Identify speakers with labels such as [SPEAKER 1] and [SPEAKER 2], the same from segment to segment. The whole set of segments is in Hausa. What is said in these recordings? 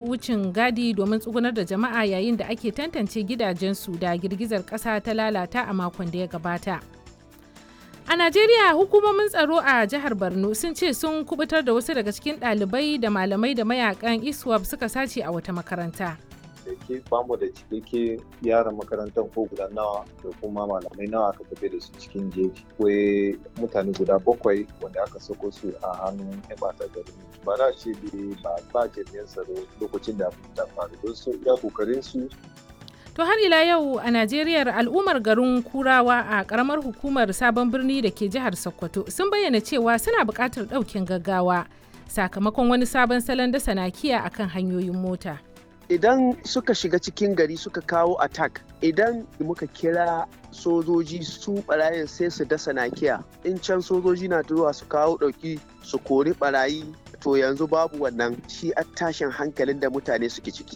[SPEAKER 1] wucin gadi domin tsugunar da jama'a yayin da ake tantance gidajensu da girgizar ƙasa ta lalata a makon da ya gabata. A Najeriya, hukumomin tsaro a jihar Borno sun ce sun kubutar da wasu daga cikin ɗalibai da malamai da mayakan ISWAP suka sace a wata makaranta.
[SPEAKER 2] Da ke bamu da cikakke yaran makarantar ko guda nawa da kuma malamai nawa aka tafi da su cikin jeji. Akwai mutane guda 7 wanda aka sako su a hannun 'yan ɓata gari. Ba za a ce ba jami'an tsaro lokacin da abin ta faru don su iya kokarin su.
[SPEAKER 1] To har ila yau a Najeriya al'ummar garin Kurawa a karamar hukumar Sabon Birni da ke jihar Sokoto sun bayyana cewa suna buƙatar ɗaukin gaggawa sakamakon wani sabon salon dasa nakiya akan hanyoyin mota.
[SPEAKER 3] Idan suka shiga cikin gari suka kawo attack, idan muka kira sojoji su barayin sai su dasa nakiya, in can sojoji na zuwa su kawo ɗauki su kori barayi, to yanzu babu wannan, shi a tashin hankalin da mutane suke ciki.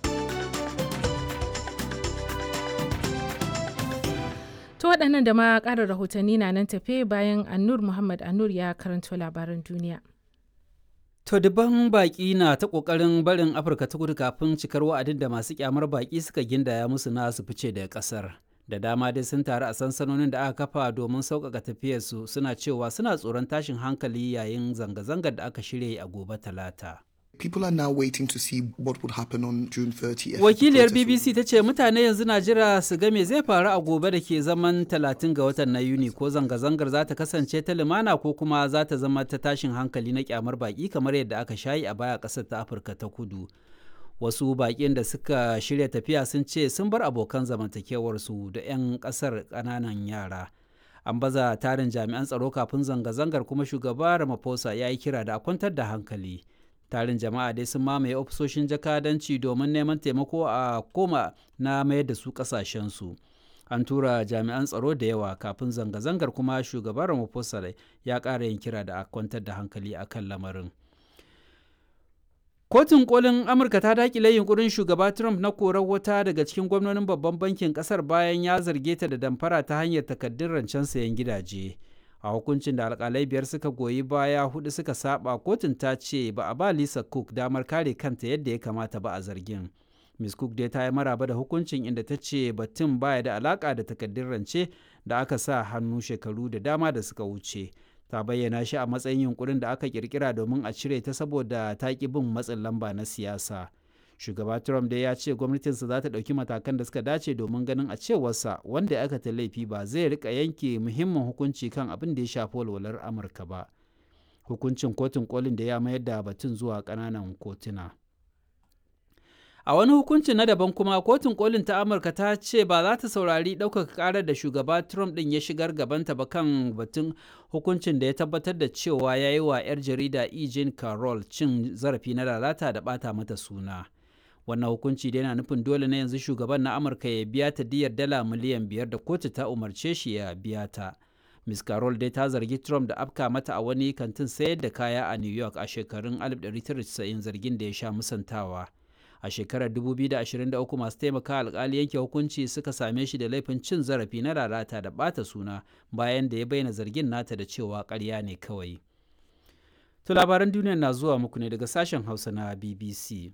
[SPEAKER 1] To waɗannan da ma ƙarin rahotanni na nan tafe bayan Annur Muhammad Annur ya karanto labaran duniya.
[SPEAKER 4] To dubban baƙi na ta ƙoƙarin barin Afirka ta Kudu kafin cikar wa'adin da masu ƙyamar baƙi suka gindaya musu na su fice daga ƙasar. Da dama dai sun taru a sansanonin da aka kafa domin sauƙaƙa tafiyarsu, suna cewa suna tsoron tashin hankali yayin zanga-zangar da aka shirya a gobe Talata.
[SPEAKER 5] People are now waiting to see what would happen on June 30th.
[SPEAKER 4] Wakiliyar BBC ta ce mutane yanzu na jira su ga me zai faru a gobe da ke zaman 30 ga watan na Yuni, ko zanga-zangar za ta kasance ta lumana ko kuma za ta zama ta tashin hankali na kyamar baki kamar yadda aka shayi a baya ƙasar ta Afirka ta Kudu. Wasu baƙin da suka shirya tafiya sun ce sun bar abokan zamantakewarsu da 'yan ƙasar ƙananan yara. An baza tarin jami'an tsaro kafin zanga-zangar, kuma shugaba Ramaphosa ya yi kira da a kwantar da hankali. Tarin jama'a dai sun mamaye ofisoshin jakadanci domin neman taimako a koma na mayar da su kasashensu. An tura jami'an tsaro da yawa kafin zanga-zangar, kuma shugaban Ramaphosa ya ƙara yin kira da a kwantar da hankali a kan lamarin. Kotun kolin Amurka ta dakile yunkurin shugaba Trump na korar wata daga cikin gwamnonin babban bankin kasar bayan ya zarge ta da damfara ta hanyar takaddun rancen sayan gidaje. A hukuncin da alkalai 5 suka goyi baya 4 suka saba, kotun ta ce ba a ba Lisa Cook damar kare kanta yadda ya kamata ba a zargin. Ms. Cook dai ta yi maraba da hukuncin, inda ta ce batun baya da alaka da takaddun rance da aka sa hannu shekaru da dama da suka wuce. Ta bayyana shi a matsayin yunkurin da aka kirkira domin a cire ta saboda ta ƙi bin matsin lamba na siyasa. Shugaba Trump dai ya ce gwamnatinsa za ta ɗauki matakan da suka dace domin ganin a cewarsa wanda ya aikata laifi ba zai rika yanke muhimmin hukunci kan abin da ya shafi walwalar Amurka ba. Hukuncin kotun kolin da ya mayar da batun zuwa ƙananan kotuna. A wani hukuncin na daban kuma, kotun kolin ta Amurka ta ce ba za ta saurari ɗaukaka ƙarar da shugaba Trump ɗin ya shigar gabanta ba kan batun hukuncin da ya tabbatar da cewa ya yi wa 'yar jarida E. Jean Carroll cin zarafi na lalata da ɓata mata suna. Wannan hukunci da yana nufin dole na yanzu shugaban na Amurka ya biya ta diyyar $5 miliyan da kotu ta umarce shi ya biya ta. Ms. Carroll dai ta zargi Trump da afka mata a wani kantin sayar da kaya a New York a shekarun 1990, zargin da ya sha musantawa. A shekarar 2023 masu taimaka alkali yanke hukunci suka same shi da laifin cin zarafi na lalata da ɓata suna bayan da ya bayyana zargin nata da cewa ƙarya ne kawai. To labaran duniya na zuwa muku ne daga sashen Hausa na BBC.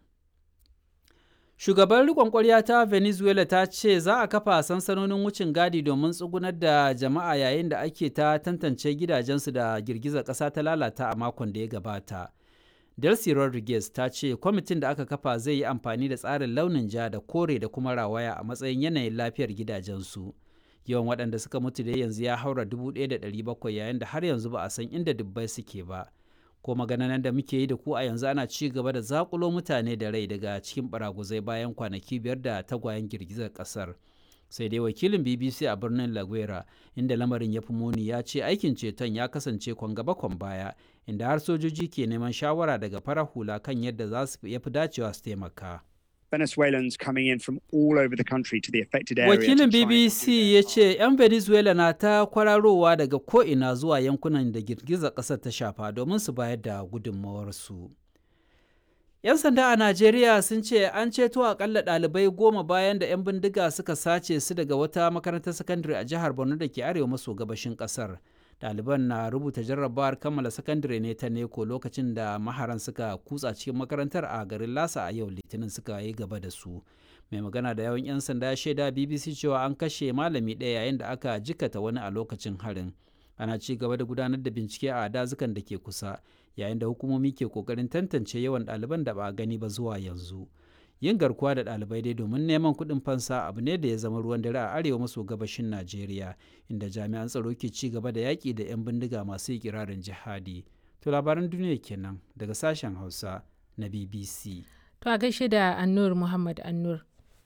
[SPEAKER 4] Shugaban riƙon ƙwarya ta Venezuela ta ce za a kafa sansanonin wucin gadi domin tsugunar da jama'a yayin da ake ta tantance gidajensu da girgizar ƙasa ta lalata a makon da ya gabata. Delcy Rodriguez ta ce kwamitin da aka kafa zai yi amfani da tsarin launin ja da kore da kuma rawaya a matsayin yanayin lafiyar gidajensu. Yawan waɗanda suka mutu da yanzu ya haura 1,700, yayin da har yanzu ba a san inda dubbai suke ba. Ko maganan da muke yi da ku a yanzu ana ci gaba da zakulo mutane da rai daga cikin baraguzai bayan kwanaki 5 da tagwayen girgizar kasar. Sai dai wakilin BBC a birnin La Guera, inda lamarin ya fi muni, ya ce aikin ceton ya kasance kwan gaba kwan baya, inda har sojoji ke neman shawara daga farar hula kan yadda za su yafi dacewa su taimaka.
[SPEAKER 6] Venezuelans coming in from all over the country to the affected area.
[SPEAKER 4] Wakilin BBC ya ce 'yan Venezuela na ta kwararowa daga ko'ina zuwa yankunan da girgizar ƙasar ta shafa domin su bayar da gudunmawarsu. 'Yan sanda a Najeriya sun ce an ceto akalla ɗalibai 10 bayan da 'yan bindiga suka sace su daga wata makarantar sakandare a jihar Borno da ke arewa maso gabashin ƙasar. ɗaliban na rubuta jarrabawar kammala sakandare ne ta neko lokacin da maharan suka kutsa cikin makarantar a garin Lasa a yau Litinin suka yi gaba da su. Mai magana da yawan 'yan sanda ya shaida BBC cewa an kashe malami ɗaya yayin da aka jikata wani a lokacin harin. Ana ci gaba da gudanar da bincike a dazukan da ke kusa yayin da hukumomi ke kokarin tantance yawan ɗaliban da ba a gani ba zuwa yanzu. Yin garkuwa da ɗalibai dai domin neman kuɗin fansa abu ne da ya zama ruwan dare a arewa maso gabashin Najeriya, inda jami'an tsaro ke ci gaba da yaƙi da 'yan bindiga masu ikirarin jihadi. To labaran duniya kenan daga sashen Hausa na BBC.
[SPEAKER 1] To a gaishe da Annur Muhammad Annur.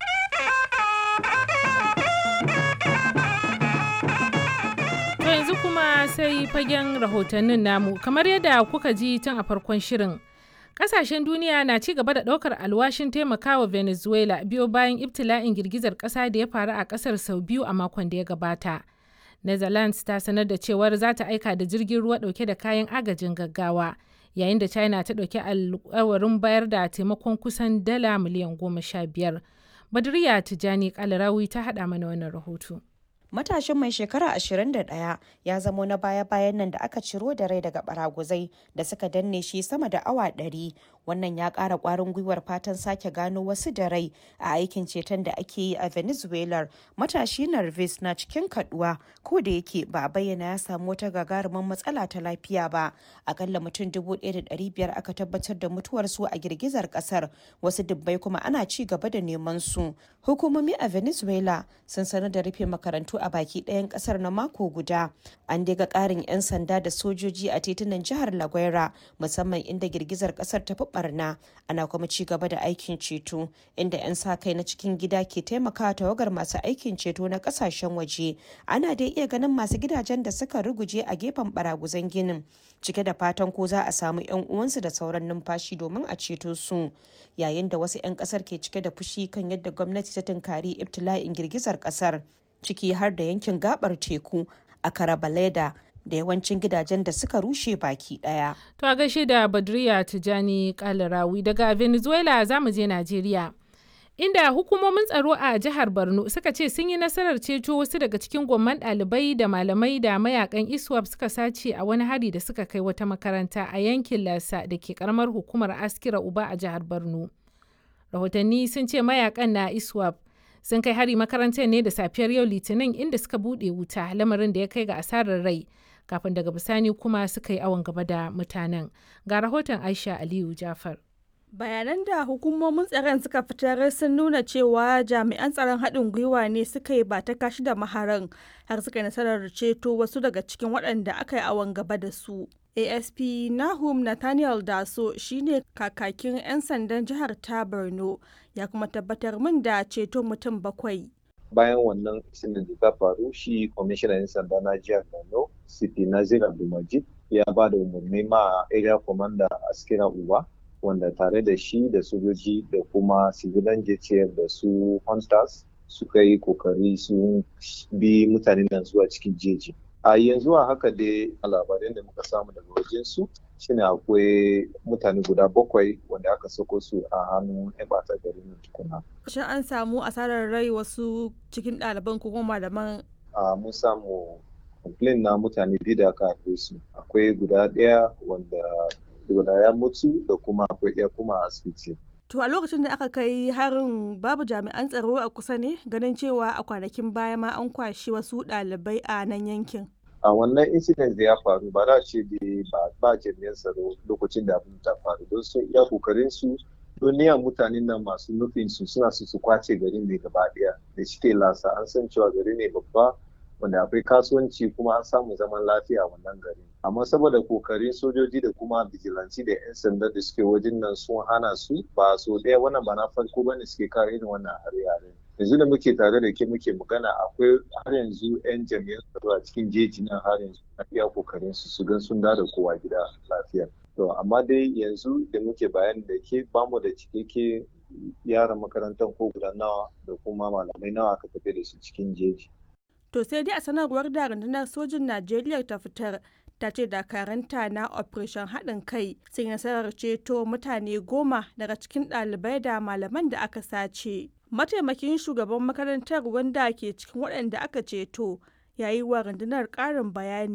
[SPEAKER 1] To yanzu kuma sai fagen rahotannin namu, kamar yadda kuka ji tun a farkon shirin. Kasashen duniya na ci gaba da ɗaukar alwashin taimakawa Venezuela biyo bayan ibtila'in girgizar ƙasa da ya faru a ƙasar sau biyu a makon da ya gabata. Netherlands ta sanar da cewar za ta aika da jirgin ruwa ɗauke da kayan agajin gaggawa, yayin da China ta ɗauki alkawarin bayar da taimakon kusan dala miliyan 15. Badriya Tijani Kalarawi ta haɗa mana wannan rahoto.
[SPEAKER 7] Matashin mai shekara 21 ya zamo na baya-bayan nan da aka ciro da rai daga baraguzai da suka danne shi sama da awa 100. Wannan ya ƙara ƙwarin gwiwar fatan sake gano wasu da rai a aikin ceton da ake yi a Venezuela. Matashi Narvis na cikin kaduwa ko da yake ba a bayyana ya samu wata gagarumin matsala ta lafiya ba. Akalla mutum 1,500 aka tabbatar da mutuwarsu a girgizar ƙasar, wasu dubbai kuma ana ci gaba da neman su. Hukumomi a Venezuela sun sanar da rufe makarantu a baki ɗayan ƙasar na mako guda. An daga ƙarin 'yan sanda da sojoji a titunan jihar La Guaira, musamman inda girgizar ƙasar ta fi barna. Ana kuma ci gaba da aikin ceto, inda 'yan sa kai na cikin gida ke taimakawa tawagar masu aikin ceto na ƙasashen waje. Ana dai iya ganin masu gidajen da suka ruguje a gefen baraguzan ginin, cike da fatan ko za a samu 'yan uwansu da sauran numfashi domin a ceto su. Yayin da wasu 'yan ƙasar ke cike da fushi kan yadda gwamnati ta tunkari ibtila'in girgizar ƙasar, ciki har da yankin gabar teku a Carabaleda da yawancin gidajen da suka rushe baki daya.
[SPEAKER 1] To a gaishe da Badriya Tijani Kalarawi. Daga Venezuela za mu je Najeriya, inda hukumomin tsaro a jihar Borno suka ce sun yi nasarar ceto wasu daga cikin gwamman ɗalibai da malamai da mayakan ISWAP suka sace a wani hari da suka kai wata makaranta a yankin Lasa da ke karamar hukumar Askira Uba a jihar Borno. Rahotanni sun ce mayakan na ISWAP sun kai hari makarantar ne da safiyar yau Litinin, inda suka buɗe wuta, lamarin da ya kai ga asarar rai, kafin daga bisani kuma suka yi awon gaba da mutanen. Ga rahoton Aisha Aliyu Jafar.
[SPEAKER 8] Bayanan da hukumomin tsaron suka fitar sun nuna cewa jami'an tsaron haɗin gwiwa ne suka yi ba ta kashi da maharan, har suka yi nasarar ceto wasu daga cikin waɗanda aka yi awon gaba da su. ASP Nahum Nathaniel Daso shine kakakin 'yan sandan jihar ta Borno, ya kuma tabbatar min da ceto mutum 7.
[SPEAKER 2] Bayan wannan incident da ta faru, shi kwamishinan 'yan sanda na jihar Borno, CP Nazir Abdulmajid, ya ba da umarni ma area commander Askira Uba, wanda tare da shi da sojoji da kuma civilian JTF da su hunters suka yi kokari sun bi mutanen nan zuwa cikin jeji. A yanzu a haka dai labarin da muka samu daga wajen su shine akwai mutane guda 7 wanda aka sako su a hannun 'yan ɓata garin tukuna.
[SPEAKER 8] Shin an samu asarar rai wasu cikin ɗaliban ko kuma malaman?
[SPEAKER 2] Mun samu complaint na mutane 2 da aka haife su. Akwai guda 1 wanda guda ya mutu da kuma akwai 1 kuma a asibiti.
[SPEAKER 8] To a lokacin da aka kai harin babu jami'an tsaro a kusa ne, ganin cewa a kwanakin baya ma an kwashi wasu ɗalibai a nan yankin?
[SPEAKER 2] A wannan incident da ya faru ba za a ce ba jami'an tsaro lokacin da abin ta faru, don sun iya kokarin su. Duniya mutanen nan masu nufin su suna su kwace garin ne gaba daya, da shike Lasa an san cewa gari ne babba wanda akwai kasuwanci kuma an samu zaman lafiya a wannan gari. Amma saboda kokarin sojoji da kuma bijilanci da 'yan sanda da suke wajen nan sun hana su, ba so ɗaya wannan ba na farko bane suke kare irin wannan hare-hare. Yanzu da muke tare da ke muke magana, akwai har yanzu 'yan jami'an tsaro a cikin jeji nan har yanzu na iya kokarin su gan sun da kowa gida lafiya. To amma dai yanzu da muke bayani da ke bamu da cikakke yaran makarantar ko guda nawa da kuma malamai nawa aka tafi da su cikin jeji.
[SPEAKER 8] To sai dai a sanarwar da rundunar sojin Najeriya ta fitar, ta ce dakaranta na operation haɗin kai sun yi nasarar ceto mutane 10 daga cikin ɗalibai da malaman da aka sace. Mataimakin shugaban makarantar wanda ke cikin waɗanda aka ceto ya yi wa rundunar ƙarin bayani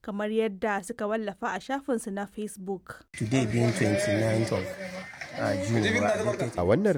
[SPEAKER 8] kamar yadda suka wallafa a shafinsu na Facebook.
[SPEAKER 9] Today being 29th of June,
[SPEAKER 10] a wannan